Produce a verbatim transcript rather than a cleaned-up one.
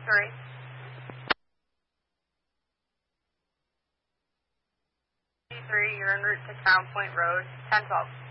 twenty-three. twenty-three, you're en route to Crown Point Road, ten twelve.